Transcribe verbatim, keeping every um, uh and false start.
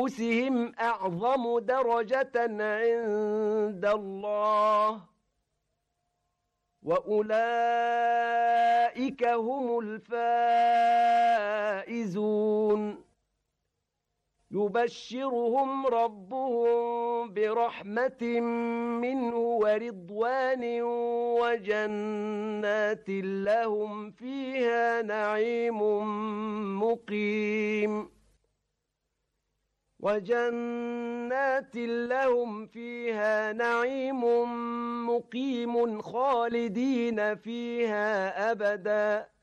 أنفسهم أعظم درجة عند الله وأولئك هم الفائزون يبشرهم ربهم برحمة منه ورضوان وجنات لهم فيها نعيم مقيم وجنات لهم فيها نعيم مقيم خالدين فيها أبداً